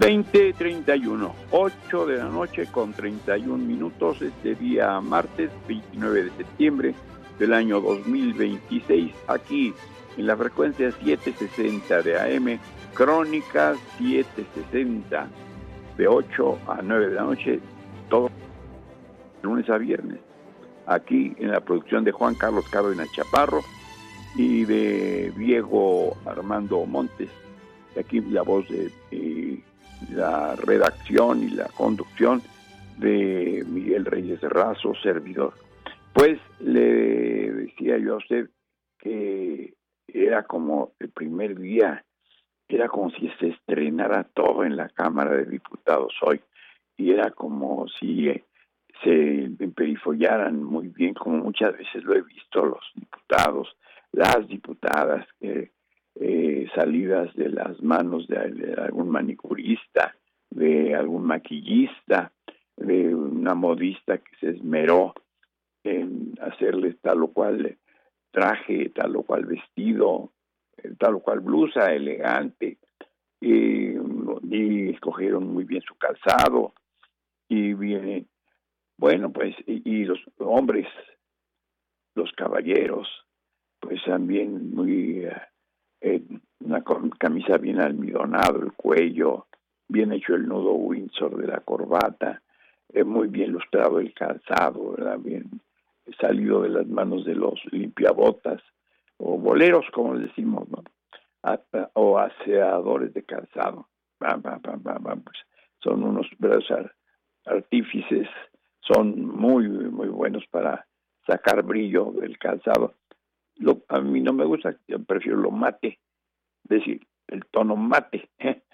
20:31, 8 de la noche con 31 minutos, este día martes 29 de septiembre del año 2026, aquí en la frecuencia 760 de AM, Crónica 760, de 8 a 9 de la noche, todo lunes a viernes, aquí en la producción de Juan Carlos Cárdenas Chaparro y de Diego Armando Montes, y aquí la voz de la redacción y la conducción de Miguel Reyes Razo, servidor. Pues le decía yo a usted que era como el primer día, era como si se estrenara todo en la Cámara de Diputados hoy, y era como si se emperifollaran muy bien, como muchas veces lo he visto, los diputados, las diputadas, salidas de las manos de algún manicurista, de algún maquillista, de una modista que se esmeró en hacerle tal o cual traje, tal o cual vestido, tal o cual blusa elegante, y escogieron muy bien su calzado, y viene, bueno, pues, y los hombres, los caballeros, pues también muy... una camisa bien almidonado, el cuello, bien hecho el nudo Windsor de la corbata, muy bien lustrado el calzado, ¿verdad? Bien salido de las manos de los limpiabotas, o boleros, como les decimos, ¿no? O aseadores de calzado. Pues son unos verdaderos artífices, son muy, muy buenos para sacar brillo del calzado. A mí no me gusta, yo prefiero lo mate, es decir, el tono mate.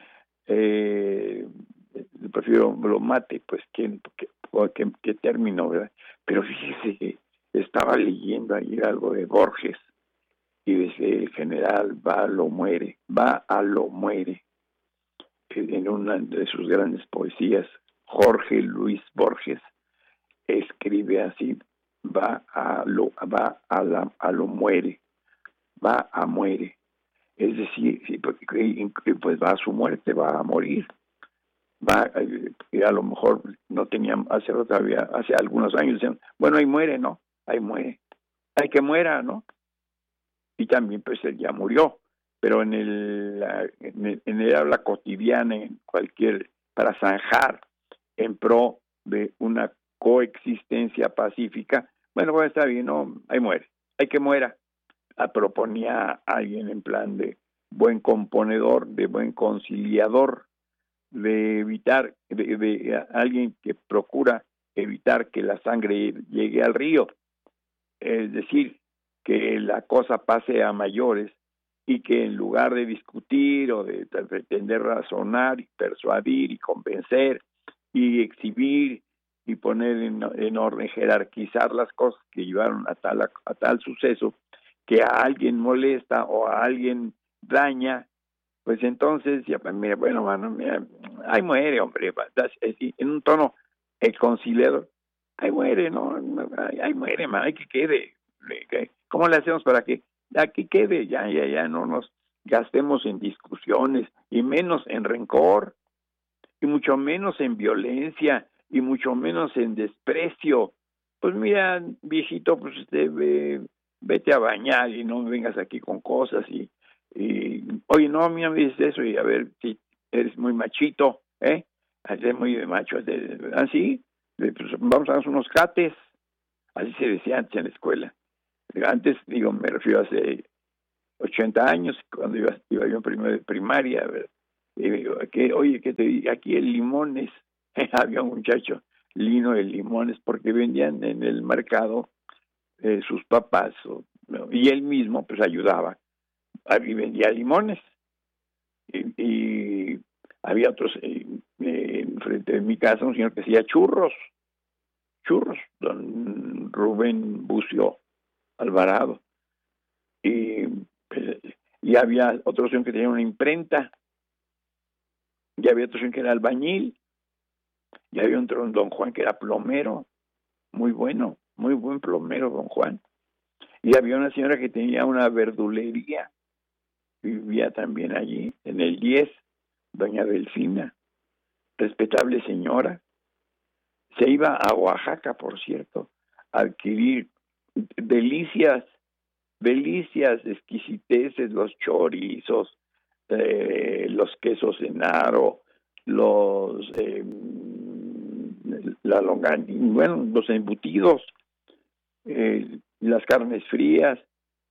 Prefiero lo mate, pues, ¿qué término, verdad? Pero fíjese que estaba leyendo ayer algo de Borges, y desde el general va a lo muere, en una de sus grandes poesías, Jorge Luis Borges escribe así: va a lo muere, va a muere. Es decir, pues va a su muerte, va a morir. A lo mejor no tenían, hace algunos años decían, bueno, ahí muere, ¿no? Ahí muere. Hay que muera, ¿no? Y también pues él ya murió. Pero en el habla cotidiana, en cualquier, para zanjar en pro de una coexistencia pacífica, bueno, pues está bien, no, ahí muere, hay que muera. Proponía alguien en plan de buen componedor, de buen conciliador, de evitar, de alguien que procura evitar que la sangre llegue al río, es decir, que la cosa pase a mayores, y que en lugar de discutir o de pretender razonar y persuadir y convencer y exhibir y poner en orden, jerarquizar las cosas que llevaron a tal suceso, que a alguien molesta o a alguien daña, pues entonces, ya, mira, bueno, mano, mira, ahí muere, hombre, en un tono conciliador, ahí muere, ¿no? Ahí muere, man, hay que quede. ¿Cómo le hacemos para que aquí quede? Ya, no nos gastemos en discusiones, y menos en rencor, y mucho menos en violencia, y mucho menos en desprecio. Pues mira, viejito, pues vete a bañar y no vengas aquí con cosas y oye, no, mira, me dices eso, y a ver si eres muy machito, eres muy de macho, así, pues vamos a hacer unos cates, así se decía antes en la escuela. Antes, digo, me refiero a hace 80 años, cuando iba yo en primero de primaria, ¿verdad? Y digo, oye, ¿qué te digo? Aquí el Limones, había un muchacho, Lino de Limones, porque vendían en el mercado sus papás, y él mismo pues ayudaba, y vendía limones, y había otros, frente de mi casa, un señor que hacía churros, don Rubén Bucio Alvarado, y había otro señor que tenía una imprenta, y había otro señor que era albañil, y había otro don Juan que era plomero, muy bueno, muy buen plomero don Juan, y había una señora que tenía una verdulería, vivía también allí en el 10, doña Delfina, respetable señora, se iba a Oaxaca, por cierto, a adquirir delicias, exquisiteces, los chorizos, los quesos en aro, la longaniza, bueno, los embutidos, las carnes frías,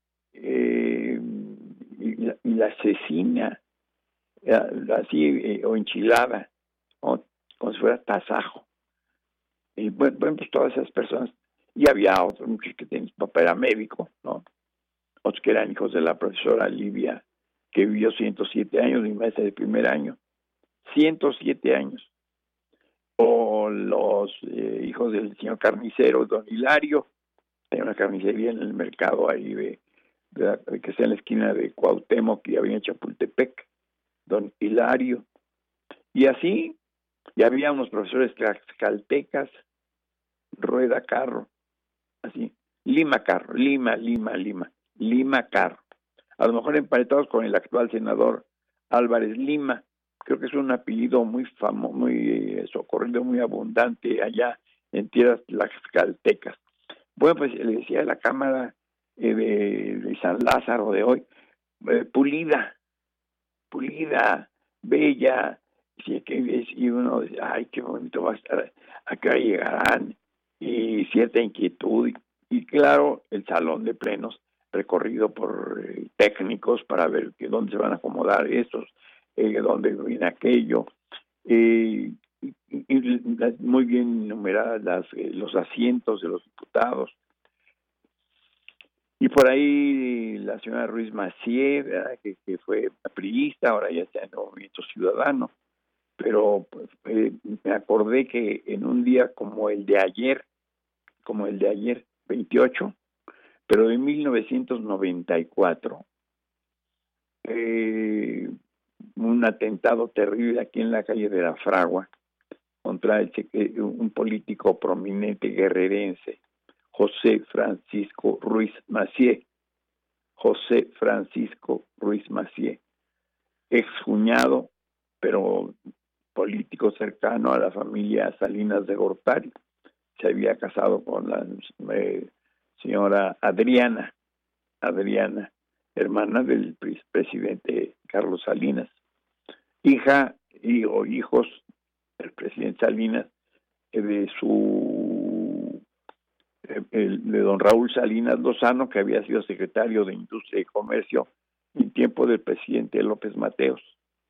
y la cecina, así, o enchilada, como si fuera tasajo. Y bueno, pues todas esas personas, y había otros, muchos que tenían, su papá era médico, ¿no? Otros que eran hijos de la profesora Livia, que vivió 107 años, mi maestra de primer año, 107 años. O los hijos del señor carnicero, don Hilario, hay una carnicería en el mercado ahí que está en la esquina de Cuauhtémoc y había en Chapultepec, don Hilario. Y así, y había unos profesores tlaxcaltecas, Rueda Carro, así, Lima Carro, Lima Carro. A lo mejor emparentados con el actual senador Álvarez Lima. Creo que es un apellido muy famoso, muy socorrido, muy abundante allá en tierras tlaxcaltecas. Bueno, pues le decía a la Cámara de San Lázaro de hoy, pulida, bella, y uno dice, ay, qué bonito va a estar, acá llegarán, y cierta inquietud, y claro, el salón de plenos recorrido por técnicos para ver dónde se van a acomodar estos, dónde viene aquello, y muy bien numeradas los asientos de los diputados. Y por ahí la señora Ruiz Massieu, que fue priista, ahora ya está en el Movimiento Ciudadano, pero pues, me acordé que en un día como el de ayer, 28, pero de 1994, un atentado terrible aquí en la calle de la Fragua contra un político prominente guerrerense, José Francisco Ruiz Massieu, excuñado, pero político cercano a la familia Salinas de Gortari. Se había casado con la señora Adriana, hermana del presidente Carlos Salinas, hija o hijos del presidente Salinas, de don Raúl Salinas Lozano, que había sido secretario de Industria y Comercio en tiempo del presidente López Mateos.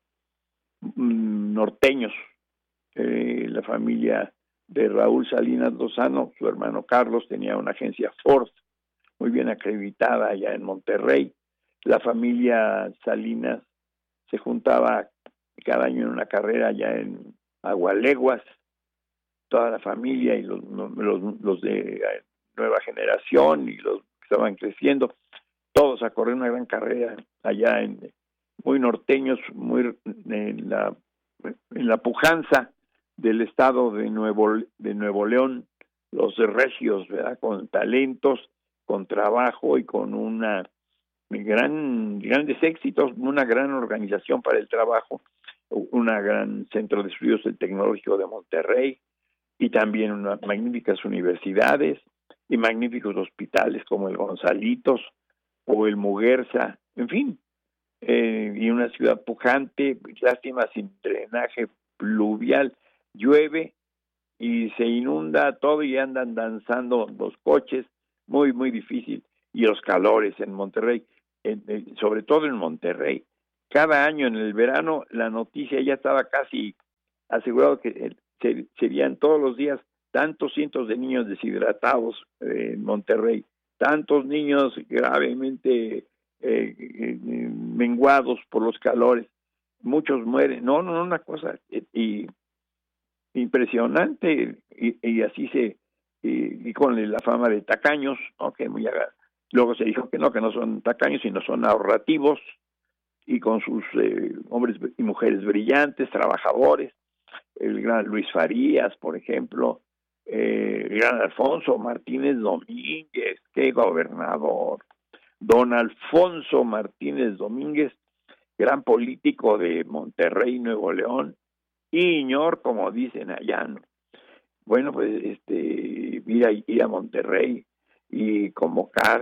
Norteños, la familia de Raúl Salinas Lozano, su hermano Carlos tenía una agencia Ford muy bien acreditada allá en Monterrey. La familia Salinas se juntaba cada año en una carrera allá en Agualeguas, toda la familia y los de nueva generación y los que estaban creciendo, todos a correr una gran carrera allá muy norteños, muy en la pujanza del estado de Nuevo León, los regios, ¿verdad? Con talentos, con trabajo y con grandes éxitos, una gran organización para el trabajo, una gran centro de estudios del Tecnológico de Monterrey y también unas magníficas universidades y magníficos hospitales como el Gonzalitos o el Muguerza, en fin, y una ciudad pujante, lástima sin drenaje pluvial, llueve y se inunda todo y andan danzando los coches, muy, muy difícil, y los calores en Monterrey, sobre todo en Monterrey. Cada año en el verano la noticia ya estaba casi asegurado que serían todos los días tantos cientos de niños deshidratados en Monterrey, tantos niños gravemente menguados por los calores, muchos mueren, no, una cosa impresionante, y así y con la fama de tacaños, ¿no? Luego se dijo que no son tacaños, sino son ahorrativos, y con sus hombres y mujeres brillantes, trabajadores, el gran Luis Farías, por ejemplo, el gran Alfonso Martínez Domínguez, qué gobernador, don Alfonso Martínez Domínguez, gran político de Monterrey, Nuevo León, Iñor, como dicen allá, ¿no? Bueno, pues ir a Monterrey y convocar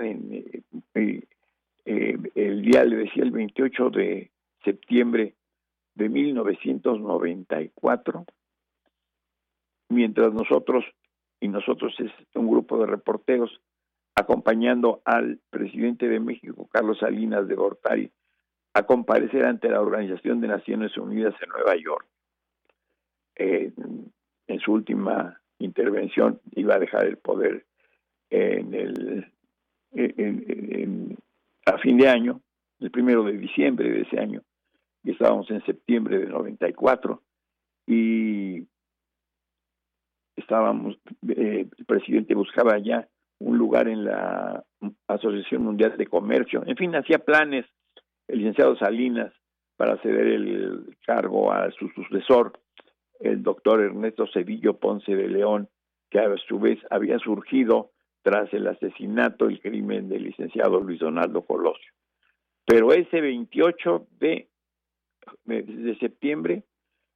el día, le decía, el 28 de septiembre de 1994, mientras nosotros es un grupo de reporteros acompañando al presidente de México, Carlos Salinas de Gortari, a comparecer ante la Organización de Naciones Unidas en Nueva York. En su última intervención iba a dejar el poder a fin de año, el 1 de diciembre de ese año, y estábamos en septiembre de 94, y el presidente buscaba ya un lugar en la Asociación Mundial de Comercio. En fin, hacía planes el licenciado Salinas para ceder el cargo a su sucesor, el doctor Ernesto Zedillo Ponce de León, que a su vez había surgido tras el asesinato, el crimen del licenciado Luis Donaldo Colosio. Pero ese 28 de septiembre,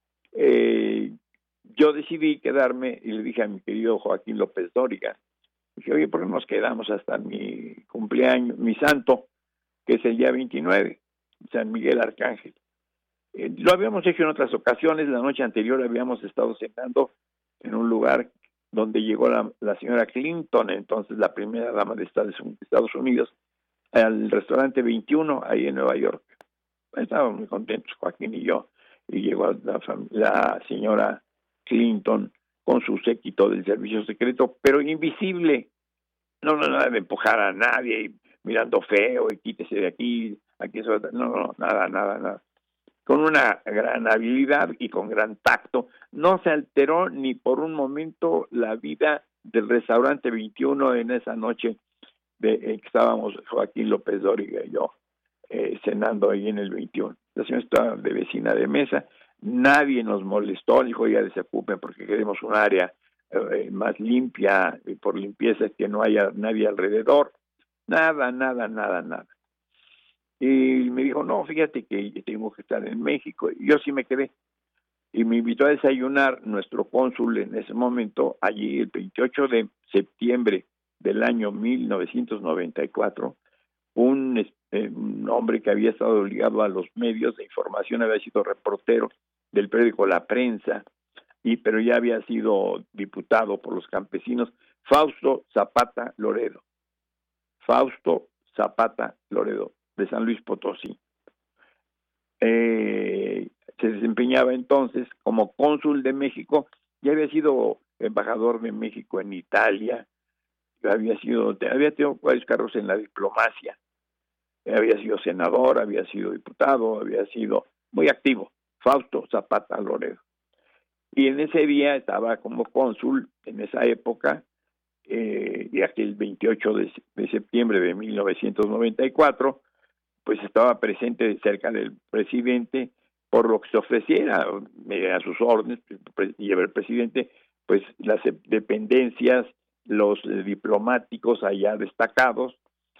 yo decidí quedarme y le dije a mi querido Joaquín López Dóriga, dije, oye, ¿por qué nos quedamos hasta mi cumpleaños, mi santo, que es el día 29, San Miguel Arcángel? Lo habíamos hecho en otras ocasiones. La noche anterior habíamos estado cenando en un lugar donde llegó la señora Clinton, entonces la primera dama de Estados Unidos, al restaurante 21, ahí en Nueva York. Estábamos muy contentos, Joaquín y yo, y llegó la señora Clinton con su séquito del servicio secreto, pero invisible. No de empujar a nadie y mirando feo y quítese de aquí, nada. Con una gran habilidad y con gran tacto, no se alteró ni por un momento la vida del restaurante 21 en esa noche que estábamos Joaquín López Dóriga y yo cenando ahí en el 21. La señora estaba de vecina de mesa, nadie nos molestó, dijo, ya desocupen porque queremos un área más limpia, y por limpieza es que no haya nadie alrededor, nada. Y me dijo, no, fíjate que tengo que estar en México. Y yo sí me quedé. Y me invitó a desayunar nuestro cónsul en ese momento, allí el 28 de septiembre del año 1994, un hombre que había estado ligado a los medios de información, había sido reportero del periódico La Prensa, pero ya había sido diputado por los campesinos, Fausto Zapata Loredo, de San Luis Potosí. Se desempeñaba entonces como cónsul de México, ya había sido embajador de México en Italia, había tenido varios cargos en la diplomacia, había sido senador, había sido diputado, había sido muy activo, Fausto Zapata Loredo. Y en ese día estaba como cónsul, en esa época, y aquel 28 de septiembre de 1994, pues estaba presente cerca del presidente por lo que se ofreciera, a sus órdenes, y el presidente, pues las dependencias, los diplomáticos allá destacados,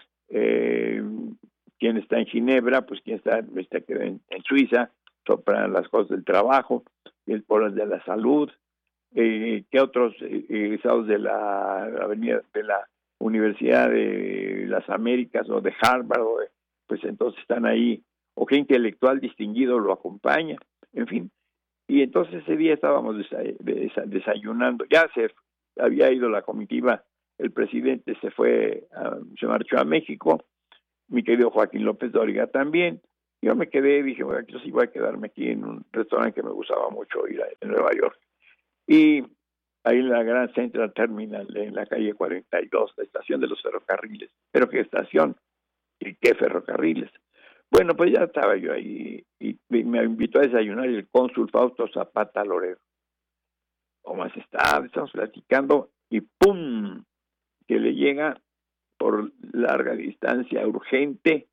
quien está en Ginebra, pues quien está en Suiza, para las cosas del trabajo, por las de la salud, que otros egresados de la avenida de la Universidad de las Américas o de Harvard, pues entonces están ahí, o qué intelectual distinguido lo acompaña, en fin. Y entonces ese día estábamos desayunando, ya se había ido la comitiva, el presidente se marchó a México, mi querido Joaquín López Dóriga también. Yo me quedé y dije, bueno, yo sí voy a quedarme aquí en un restaurante que me gustaba mucho ir en Nueva York. Y ahí en la Grand Central Terminal, en la calle 42, la estación de los ferrocarriles. ¿Pero qué estación? ¿Y qué ferrocarriles? Bueno, pues ya estaba yo ahí y me invitó a desayunar el cónsul Fausto Zapata Loredo. ¿Cómo has estado? Estamos platicando y ¡pum! Que le llega por larga distancia urgente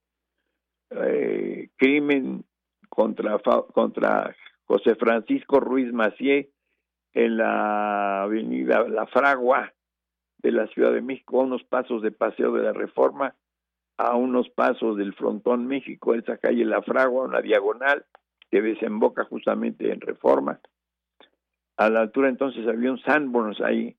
crimen contra José Francisco Ruiz Macié en la avenida La Fragua de la Ciudad de México, a unos pasos de Paseo de la Reforma, a unos pasos del Frontón México, esa calle La Fragua, una diagonal que desemboca justamente en Reforma. a la altura entonces había un Sanborns ahí,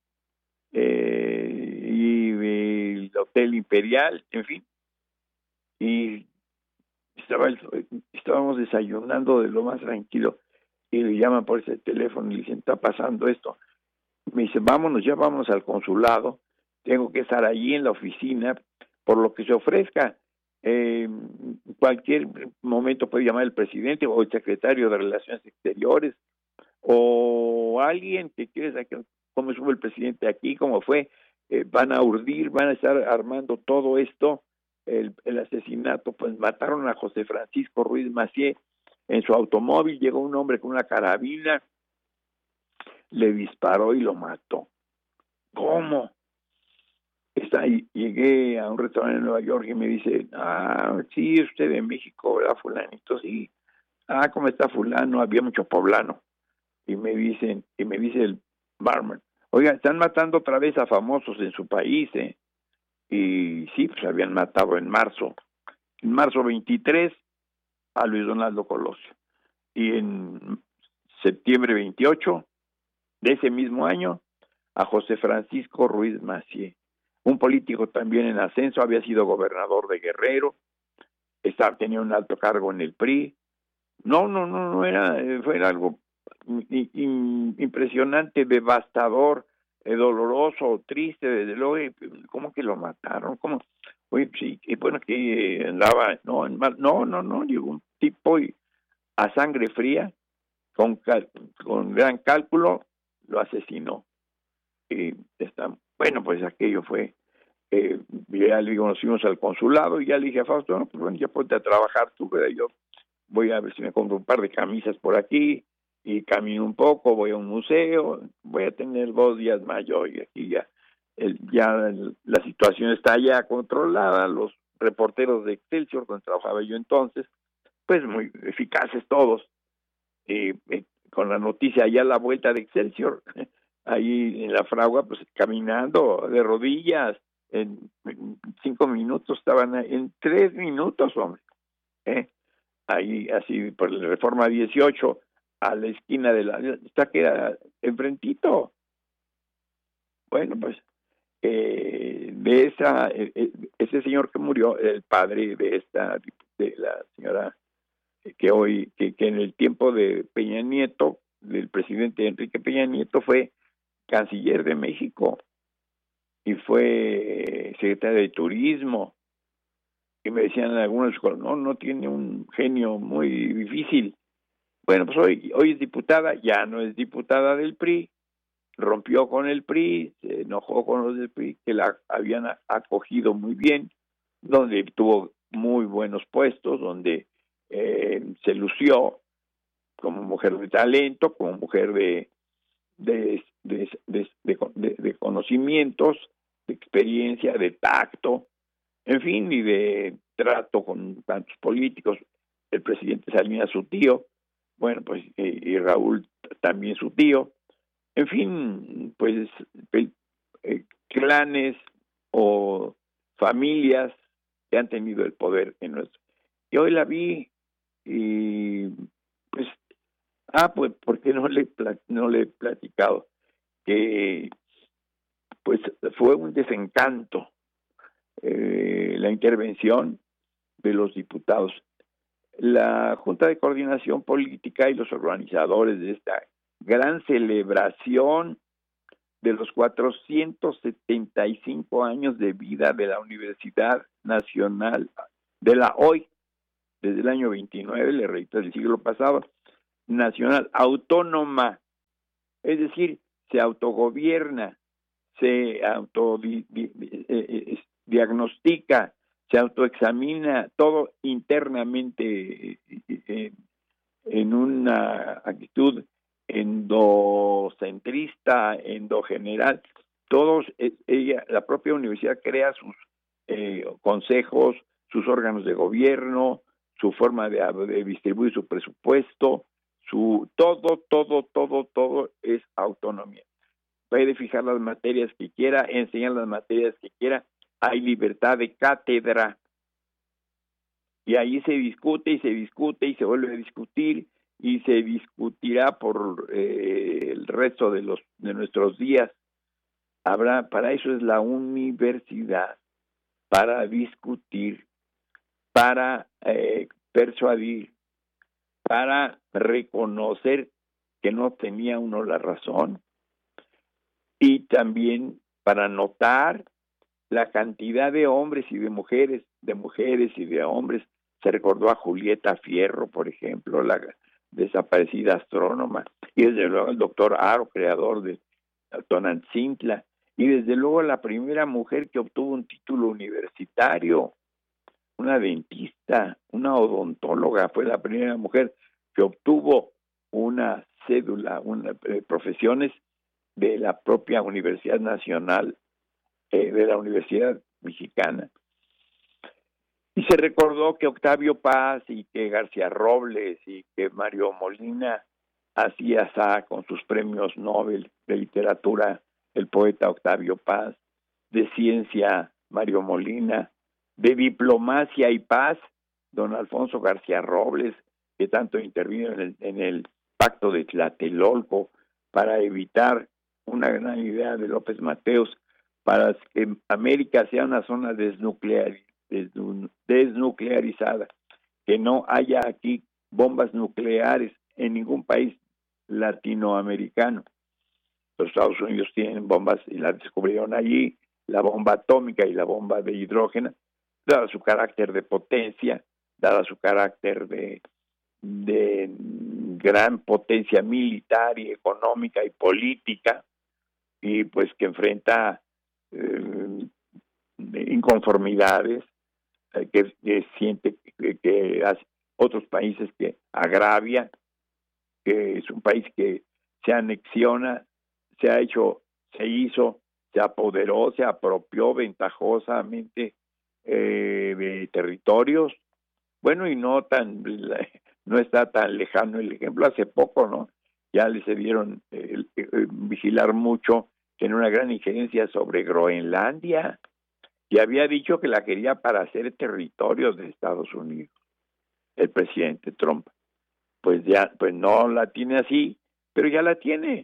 y el Hotel Imperial, en fin, y estábamos desayunando de lo más tranquilo, y le llaman por ese teléfono y le dicen, está pasando esto. Me dice, vámonos, ya vamos al consulado, tengo que estar allí en la oficina, por lo que se ofrezca. Cualquier momento puede llamar el presidente o el secretario de Relaciones Exteriores, o alguien que quiere saber cómo estuvo el presidente aquí, cómo fue. Van a urdir, van a estar armando todo esto, el asesinato. Pues mataron a José Francisco Ruiz Massieu en su automóvil, llegó un hombre con una carabina, le disparó y lo mató. ¿Cómo? Llegué a un restaurante en Nueva York y me dice, sí, usted de México, ¿verdad, fulanito? Sí. ¿Cómo está fulano? Había mucho poblano. Y me dice el barman, oiga, están matando otra vez a famosos en su país, ¿eh? Y sí, pues habían matado en marzo 23 a Luis Donaldo Colosio, y en septiembre 28 de ese mismo año a José Francisco Ruiz Massieu, un político también en ascenso, había sido gobernador de Guerrero, tenía un alto cargo en el PRI. No fue algo impresionante, devastador, doloroso, triste, desde luego. ¿Cómo que lo mataron? ¿Cómo? Oye, sí, y bueno, que andaba, no, llegó un tipo a sangre fría, con gran cálculo, lo asesinó. Bueno, pues aquello fue, ya le digo, nos fuimos al consulado y ya le dije a Fausto, no, pues bueno, ya ponte a trabajar tú, ¿verdad? Yo voy a ver si me compro un par de camisas por aquí y camino un poco, voy a un museo, voy a tener 2 días más yo, y aquí la situación está ya controlada. Los reporteros de Excelsior, donde trabajaba yo entonces, pues muy eficaces todos, con la noticia ya a la vuelta de Excelsior, ahí en la fragua, pues caminando de rodillas, en 5 minutos estaban en 3 minutos, hombre, ahí así por la Reforma 18 a la esquina está queda enfrentito. Bueno, pues ese señor que murió, el padre de la señora que en el tiempo de Peña Nieto, del presidente Enrique Peña Nieto, fue canciller de México y fue secretario de Turismo. Y me decían algunos, no tiene un genio muy difícil. Bueno, pues hoy es diputada, ya no es diputada del PRI, rompió con el PRI, se enojó con los del PRI, que la habían acogido muy bien, donde tuvo muy buenos puestos, donde se lució como mujer de talento, como mujer de conocimientos, de experiencia, de tacto, en fin, y de trato con tantos políticos. El presidente Salinas, su tío, bueno, pues, y Raúl también su tío, en fin, pues clanes o familias que han tenido el poder en nuestro. Y hoy la vi y pues, pues, ¿por qué no le he platicado? Que pues fue un desencanto la intervención de los diputados. La Junta de Coordinación Política y los organizadores de esta gran celebración de los 475 años de vida de la Universidad Nacional, de la hoy, desde el año 29, le reitero, del siglo pasado, nacional, autónoma, es decir, se autogobierna, se diagnostica, se autoexamina todo internamente, en una actitud endocentrista, endogeneral. La propia universidad crea sus consejos, sus órganos de gobierno, su forma de distribuir su presupuesto, todo es autonomía. Puede fijar las materias que quiera, enseñar las materias que quiera, hay libertad de cátedra. Y ahí se discute y se vuelve a discutir, y se discutirá por el resto de nuestros días. Para eso es la universidad, para discutir, para persuadir, para reconocer que no tenía uno la razón, y también para notar la cantidad de hombres y de mujeres y de hombres. Se recordó a Julieta Fierro, por ejemplo, la desaparecida astrónoma, y desde luego el doctor Aro, creador de Tonantzintla, y desde luego la primera mujer que obtuvo un título universitario, una dentista, una odontóloga, fue la primera mujer que obtuvo una cédula, profesiones de la propia Universidad Nacional, de la Universidad Mexicana. Y se recordó que Octavio Paz y que García Robles y que Mario Molina hacía con sus premios Nobel de literatura, el poeta Octavio Paz, de ciencia Mario Molina, de diplomacia y paz don Alfonso García Robles, que tanto intervino en el pacto de Tlatelolco para evitar una gran idea de López Mateos para que América sea una zona desnuclearizada, que no haya aquí bombas nucleares en ningún país latinoamericano. Los Estados Unidos tienen bombas y las descubrieron allí, la bomba atómica y la bomba de hidrógeno, dada su carácter de potencia, dada su carácter de gran potencia militar y económica y política, y pues que enfrenta inconformidades, que siente que hace otros países que agravia, que es un país que se anexiona, se hizo, se apoderó, se apropió ventajosamente de territorios. Bueno, y no está tan lejano el ejemplo. Hace poco, ¿no? Ya le se dieron vigilar mucho, tiene una gran injerencia sobre Groenlandia, y había dicho que la quería para hacer territorios de Estados Unidos, el presidente Trump. Pues no la tiene así, pero ya la tiene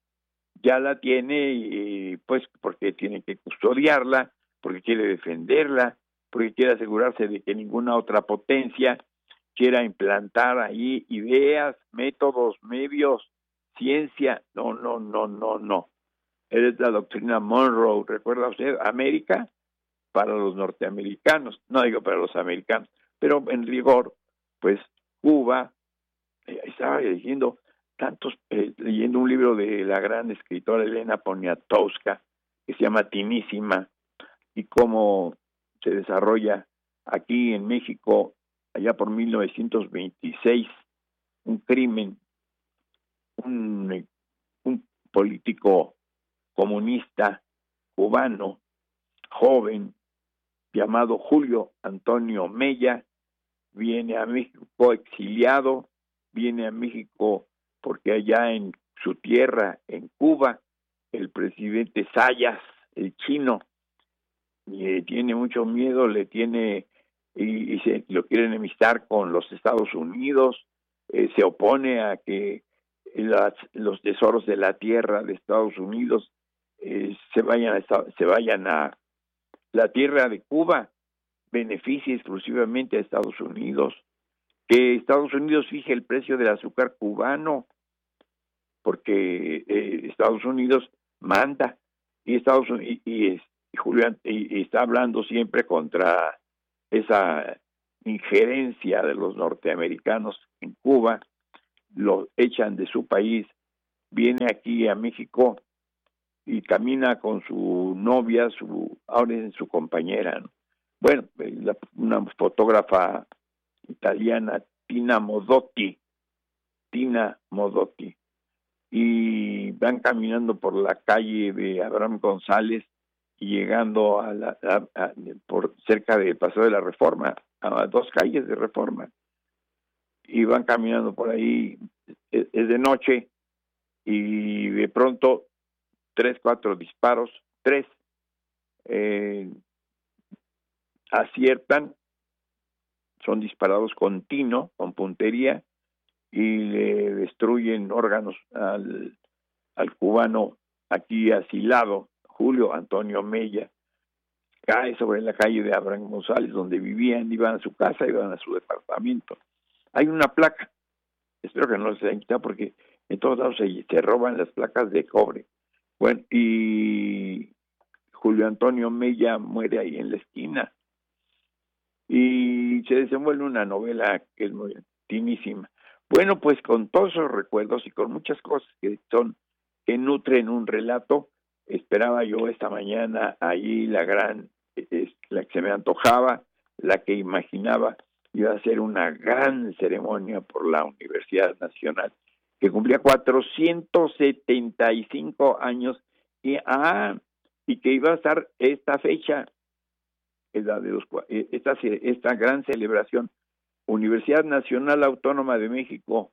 y pues porque tiene que custodiarla, porque quiere defenderla, porque quiere asegurarse de que ninguna otra potencia quiera implantar ahí ideas, métodos, medios, ciencia. No. Es la doctrina Monroe, ¿recuerda usted? América para los norteamericanos, no digo para los americanos, pero en rigor, pues Cuba, estaba leyendo un libro de la gran escritora Elena Poniatowska, que se llama Tinísima, y cómo se desarrolla aquí en México, allá por 1926, un crimen, un político comunista cubano, joven, llamado Julio Antonio Mella, viene a México exiliado, viene a México porque allá en su tierra, en Cuba, el presidente Zayas, el chino, tiene mucho miedo, y se lo quiere enemistar con los Estados Unidos, se opone a que los tesoros de la tierra de Estados Unidos se vayan a la tierra de Cuba, beneficia exclusivamente a Estados Unidos, que Estados Unidos fije el precio del azúcar cubano, porque Estados Unidos manda, y Julián y está hablando siempre contra esa injerencia de los norteamericanos en Cuba, lo echan de su país, viene aquí a México y camina con su novia, ahora es su compañera, ¿no? Bueno, una fotógrafa italiana, Tina Modotti, y van caminando por la calle de Abraham González y llegando por cerca del Paseo de la Reforma, a 2 calles de Reforma, y van caminando por ahí, es de noche, y de pronto 3-4 disparos, 3 aciertan, son disparados con tino, con puntería, y le destruyen órganos al cubano aquí asilado, Julio Antonio Mella. Cae sobre la calle de Abraham González, donde vivían, iban a su casa, iban a su departamento. Hay una placa, espero que no se hayan quitado porque en todos lados se roban las placas de cobre. Bueno, y Julio Antonio Mella muere ahí en la esquina. Y se desenvuelve una novela que es muy intimísima. Bueno, pues con todos esos recuerdos y con muchas cosas que nutren un relato, esperaba yo esta mañana allí la que se me antojaba, la que imaginaba iba a ser una gran ceremonia por la Universidad Nacional, que cumplía 475 años, y que iba a estar esta fecha, esta gran celebración, Universidad Nacional Autónoma de México,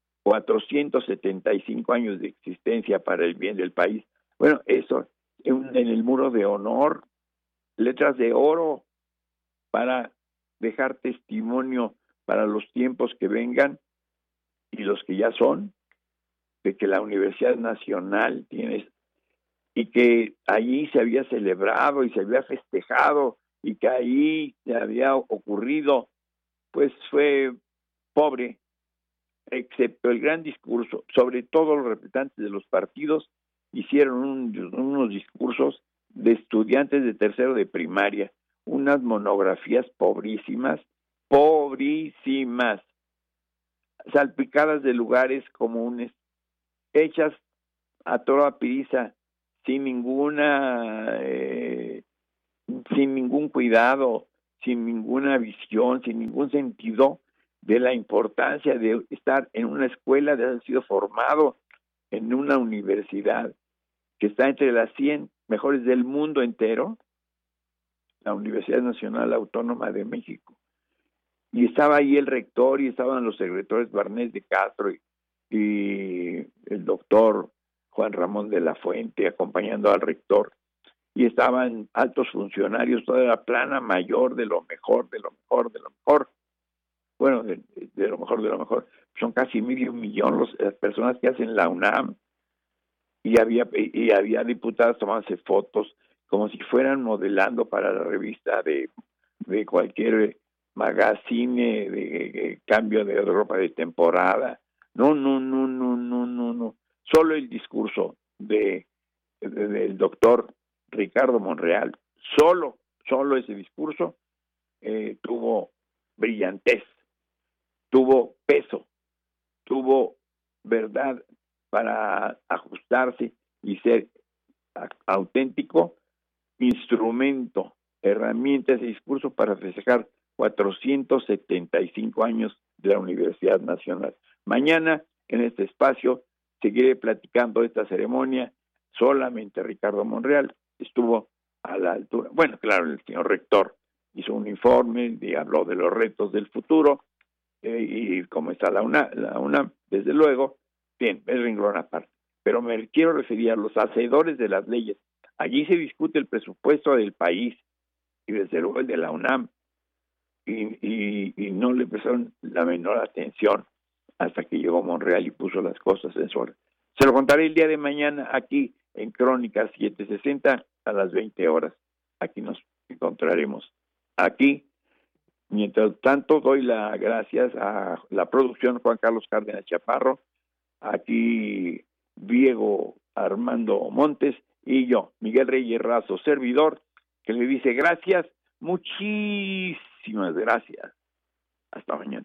475 años de existencia para el bien del país. Bueno, eso en el muro de honor, letras de oro para dejar testimonio para los tiempos que vengan y los que ya son, de que la Universidad Nacional tiene, y que allí se había celebrado y se había festejado y que allí se había ocurrido, pues fue pobre, excepto el gran discurso. Sobre todo los representantes de los partidos hicieron unos discursos de estudiantes de tercero de primaria, unas monografías pobrísimas, salpicadas de lugares comunes, hechas a toda prisa, sin ningún cuidado, sin ninguna visión, sin ningún sentido de la importancia de estar en una escuela, de haber sido formado en una universidad que está entre las 100 mejores del mundo entero, la Universidad Nacional Autónoma de México. Y estaba ahí el rector y estaban los secretarios Barnés de Castro y el doctor Juan Ramón de la Fuente acompañando al rector. Y estaban altos funcionarios, toda la plana mayor de lo mejor, de lo mejor, de lo mejor. Bueno, de lo mejor, de lo mejor. Son casi 500,000 las personas que hacen la UNAM. Y había diputados tomándose fotos como si fueran modelando para la revista de cualquier magazine de cambio de ropa de temporada. No. Solo el discurso del doctor Ricardo Monreal, solo ese discurso tuvo brillantez, tuvo peso, tuvo verdad para ajustarse y ser auténtico instrumento, herramienta, ese discurso para festejar 475 años de la Universidad Nacional. Mañana, en este espacio, seguiré platicando de esta ceremonia. Solamente Ricardo Monreal estuvo a la altura. Bueno, claro, el señor rector hizo un informe y habló de los retos del futuro y cómo está la UNAM, desde luego. Bien, es renglón aparte. Pero me quiero referir a los hacedores de las leyes. Allí se discute el presupuesto del país y desde luego el de la UNAM. Y no le prestaron la menor atención hasta que llegó Monreal y puso las cosas en su orden. Se lo contaré el día de mañana aquí en Crónicas 760 a las 20 horas. Aquí nos encontraremos. Aquí, mientras tanto, doy las gracias a la producción Juan Carlos Cárdenas Chaparro, aquí Diego Armando Montes y yo, Miguel Reyes Razo, servidor, que le dice gracias, muchísimas gracias. Hasta mañana.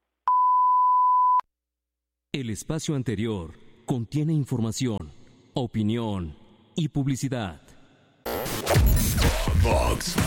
El espacio anterior contiene información, opinión y publicidad. Vox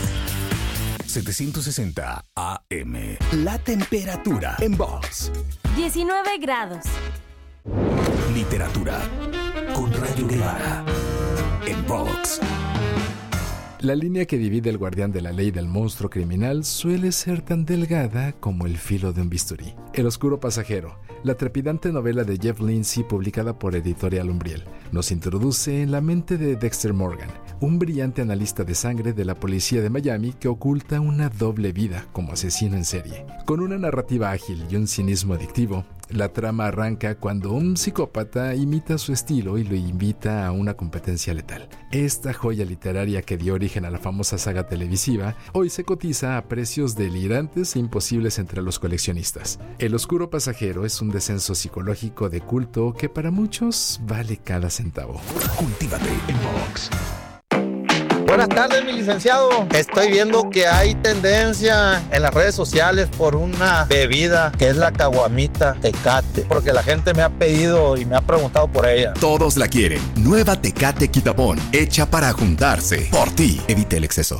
760 AM. La temperatura en Vox. 19 grados. Literatura con Rayo Guevara en Vox. La línea que divide el guardián de la ley del monstruo criminal suele ser tan delgada como el filo de un bisturí. El oscuro pasajero, la trepidante novela de Jeff Lindsay publicada por Editorial Umbriel, nos introduce en la mente de Dexter Morgan, un brillante analista de sangre de la policía de Miami que oculta una doble vida como asesino en serie. Con una narrativa ágil y un cinismo adictivo, La trama arranca cuando un psicópata imita su estilo y lo invita a una competencia letal. Esta joya literaria que dio origen a la famosa saga televisiva, hoy se cotiza a precios delirantes e imposibles entre los coleccionistas. El oscuro pasajero es un descenso psicológico de culto que para muchos vale cada centavo. Cultívate en Vox. Buenas tardes, mi licenciado. Estoy viendo que hay tendencia en las redes sociales por una bebida que es la caguamita Tecate, porque la gente me ha pedido y me ha preguntado por ella. Todos la quieren. Nueva Tecate Quitapón, hecha para juntarse. Por ti. Evite el exceso.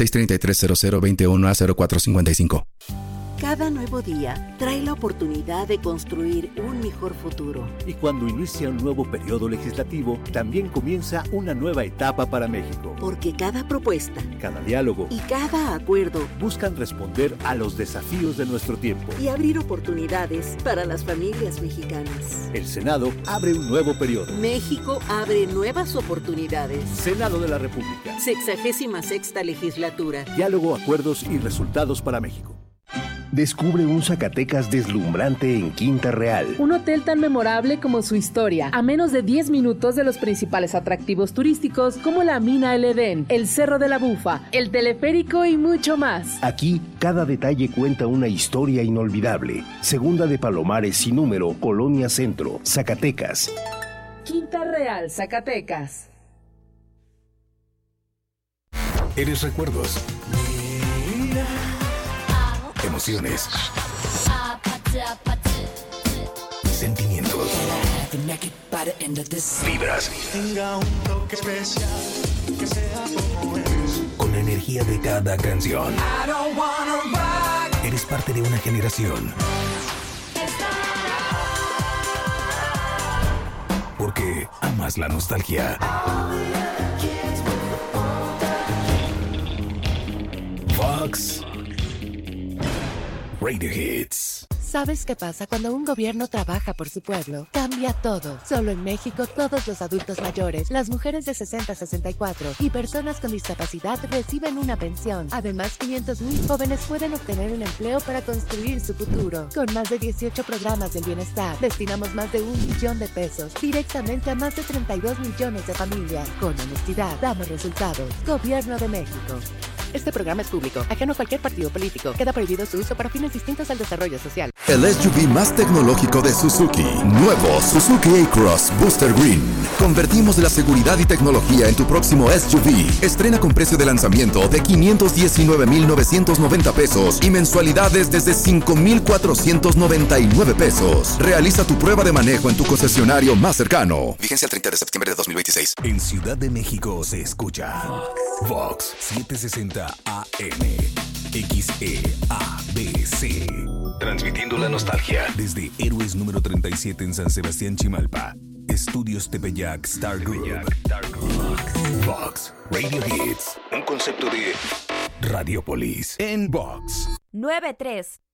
26330021A0455. Cada nuevo día trae la oportunidad de construir un mejor futuro. Y cuando inicia un nuevo periodo legislativo, también comienza una nueva etapa para México. Porque cada propuesta, cada diálogo y cada acuerdo buscan responder a los desafíos de nuestro tiempo y abrir oportunidades para las familias mexicanas. El Senado abre un nuevo periodo. México abre nuevas oportunidades. Senado de la República. 66ª legislatura. Diálogo, acuerdos y resultados para México. Descubre un Zacatecas deslumbrante en Quinta Real. Un hotel tan memorable como su historia, a menos de 10 minutos de los principales atractivos turísticos como la Mina El Edén, el Cerro de la Bufa, el teleférico y mucho más. Aquí, cada detalle cuenta una historia inolvidable. Segunda de Palomares sin número, Colonia Centro, Zacatecas. Quinta Real, Zacatecas. Eres recuerdos. Emociones. Sentimientos. Vibras. Con la energía de cada canción. Eres parte de una generación. Porque amas la nostalgia. Vox Radio Hits. ¿Sabes qué pasa cuando un gobierno trabaja por su pueblo? Cambia todo. Solo en México, todos los adultos mayores, las mujeres de 60 a 64 y personas con discapacidad reciben una pensión. Además, 500,000 jóvenes pueden obtener un empleo para construir su futuro. Con más de 18 programas del bienestar, destinamos más de 1 millón de pesos directamente a más de 32 millones de familias. Con honestidad, damos resultados. Gobierno de México. Este programa es público, ajeno a cualquier partido político. Queda prohibido su uso para fines distintos al desarrollo social. El SUV más tecnológico de Suzuki. Nuevo Suzuki A-Cross Booster Green. Convertimos la seguridad y tecnología en tu próximo SUV. Estrena con precio de lanzamiento de 519,990 pesos y mensualidades desde 5,499 pesos. Realiza tu prueba de manejo en tu concesionario más cercano. Vigencia el 30 de septiembre de 2026. En Ciudad de México se escucha Vox 760 AM. XEABC. Transmitiendo la nostalgia desde Héroes número 37 en San Sebastián, Chimalpa. Estudios Tepeyac Star Group. Vox Radio Hits. Un concepto de Radiopolis en Vox. 93.